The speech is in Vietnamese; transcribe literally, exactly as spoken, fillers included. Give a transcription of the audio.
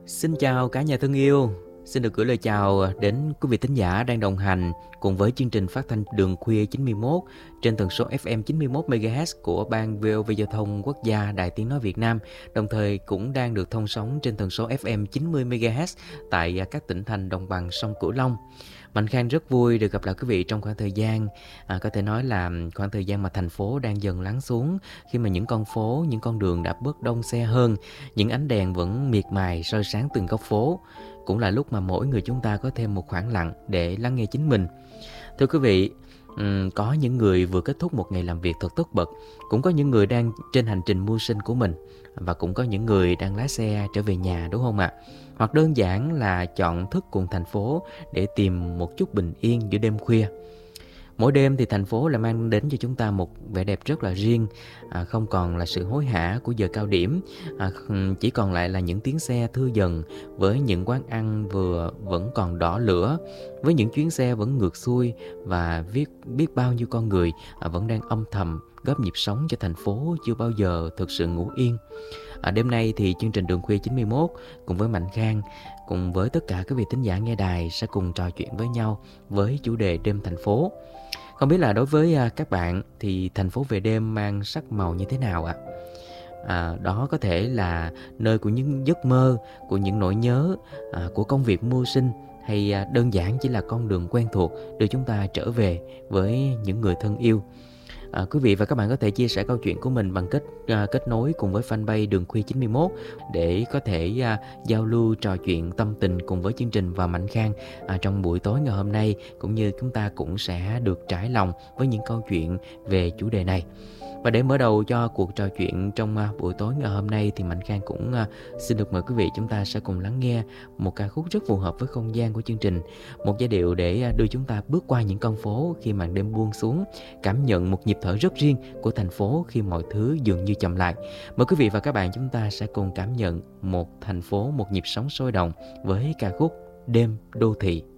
Xin chào cả nhà thân yêu. Xin được gửi lời chào đến quý vị thính giả đang đồng hành cùng với chương trình phát thanh Đường Khuya chín mươi mốt trên tần số ép em chín mươi mốt mê ga héc của Ban vê o vê Giao thông Quốc gia Đài Tiếng nói Việt Nam, đồng thời cũng đang được thông sóng trên tần số ép em chín mươi mê ga héc tại các tỉnh thành đồng bằng sông Cửu Long. Mạnh Khang rất vui được gặp lại quý vị trong khoảng thời gian à, có thể nói là khoảng thời gian mà thành phố đang dần lắng xuống, khi mà những con phố, những con đường đã bớt đông xe hơn, những ánh đèn vẫn miệt mài soi sáng từng góc phố. Cũng là lúc mà mỗi người chúng ta có thêm một khoảng lặng để lắng nghe chính mình. Thưa quý vị, um, có những người vừa kết thúc một ngày làm việc thật tất bật, cũng có những người đang trên hành trình mưu sinh của mình, và cũng có những người đang lái xe trở về nhà, đúng không ạ? Hoặc đơn giản là chọn thức cùng thành phố để tìm một chút bình yên giữa đêm khuya. Mỗi đêm thì thành phố lại mang đến cho chúng ta một vẻ đẹp rất là riêng, à, không còn là sự hối hả của giờ cao điểm, à, chỉ còn lại là những tiếng xe thưa dần, với những quán ăn vừa vẫn còn đỏ lửa, với những chuyến xe vẫn ngược xuôi, và biết biết bao nhiêu con người à, vẫn đang âm thầm góp nhịp sống cho thành phố chưa bao giờ thực sự ngủ yên. À, đêm nay thì chương trình Đường Khuya chín mươi mốt cùng với Mạnh Khang, cùng với tất cả các vị thính giả nghe đài sẽ cùng trò chuyện với nhau với chủ đề đêm thành phố. Không biết là đối với các bạn thì thành phố về đêm mang sắc màu như thế nào ạ? À, đó có thể là nơi của những giấc mơ, của những nỗi nhớ, à, của công việc mưu sinh, hay đơn giản chỉ là con đường quen thuộc đưa chúng ta trở về với những người thân yêu. À, quý vị và các bạn có thể chia sẻ câu chuyện của mình bằng cách à, kết nối cùng với fanpage Đường Khuya chín mươi mốt để có thể à, giao lưu trò chuyện tâm tình cùng với chương trình và Mạnh Khang à, trong buổi tối ngày hôm nay, cũng như chúng ta cũng sẽ được trải lòng với những câu chuyện về chủ đề này. Và để mở đầu cho cuộc trò chuyện trong uh, buổi tối ngày hôm nay thì Mạnh Khang cũng uh, xin được mời quý vị chúng ta sẽ cùng lắng nghe một ca khúc rất phù hợp với không gian của chương trình. Một giai điệu để uh, đưa chúng ta bước qua những con phố khi màn đêm buông xuống, cảm nhận một nhịp thở rất riêng của thành phố khi mọi thứ dường như chậm lại. Mời quý vị và các bạn chúng ta sẽ cùng cảm nhận một thành phố, một nhịp sống sôi động với ca khúc Đêm Đô Thị.